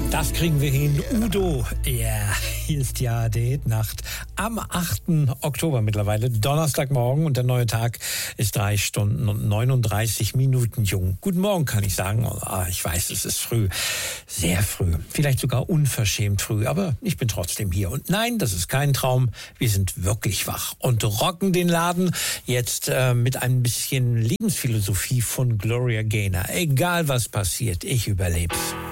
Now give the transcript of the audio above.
Das kriegen wir hin. Udo, ja, hier ist ja die Hitnacht am 8. Oktober mittlerweile, Donnerstagmorgen, und der neue Tag ist 3 Stunden und 39 Minuten jung. Guten Morgen, kann ich sagen. Ich weiß, es ist früh, sehr früh, vielleicht sogar unverschämt früh, aber ich bin trotzdem hier. Und nein, das ist kein Traum, wir sind wirklich wach und rocken den Laden jetzt mit ein bisschen Lebensphilosophie von Gloria Gaynor. Egal was passiert, ich überleb's.